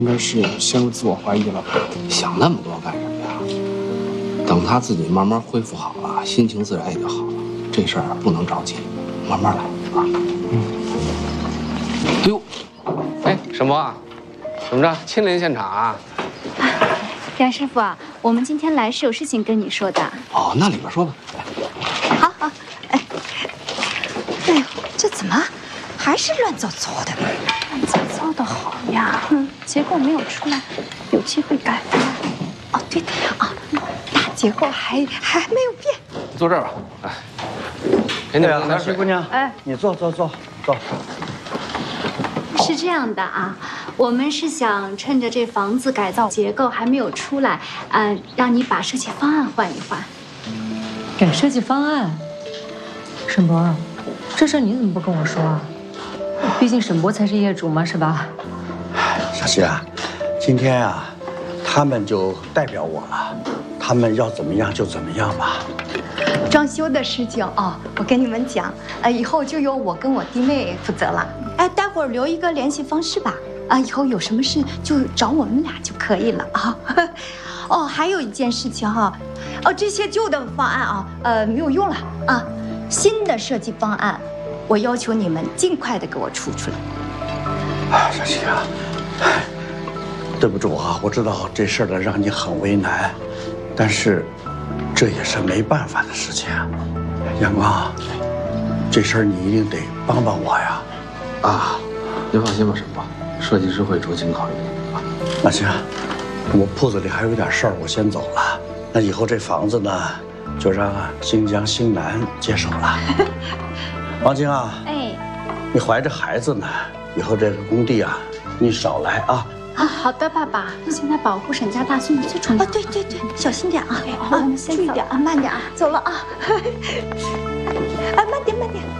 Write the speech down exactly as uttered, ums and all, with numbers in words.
应该是陷入自我怀疑了吧？ 想那么多干什么呀？等他自己慢慢恢复好了，心情自然也就好了。这事儿啊，不能着急，慢慢来啊。嗯。哎呦，哎，沈博啊，怎么着？亲临现场啊？ 杨师傅啊，我们今天来是有事情跟你说的。 哦，那里边说吧。 好好，哎，哎呦，这怎么还是乱糟糟的？ 乱糟糟的好呀，嗯，结构没有出来，有机会改的。 哦，对的啊，大结构还还没有变。 坐这儿吧，哎，给你哎呀， 们点水。 姑娘， 哎， 你坐坐坐坐。 是这样的啊，我们是想趁着这房子改造结构还没有出来，呃，让你把设计方案换一换。 改设计方案，沈博，这事你怎么不跟我说啊？毕竟沈博才是业主嘛，是吧？ 小希啊，今天啊，他们就代表我了，他们要怎么样就怎么样吧。 装修的事情哦，我跟你们讲，呃，以后就由我跟我弟妹负责了。哎，待会儿留一个联系方式吧。啊，以后有什么事就找我们俩就可以了啊。哦，还有一件事情哈，哦，这些旧的方案啊，呃，没有用了啊，新的设计方案，我要求你们尽快的给我出出来。 哎，小希啊，对不住啊，我知道这事儿呢让你很为难，但是这也是没办法的事情啊。阳光，这事儿你一定得帮帮我呀。 啊，您放心吧，沈博，设计师会酌情考虑的啊。 那行，我铺子里还有点事儿，我先走了。那以后这房子呢，就让新疆新南接手了。王晶啊， 哎， 你怀着孩子呢，以后这个工地啊，你少来啊。 啊，好的，爸爸，现在保护沈家大孙子最重要。 啊，对对对，小心点啊！ 好，我们先走注意点啊，慢点啊，走了啊。啊，慢点慢点。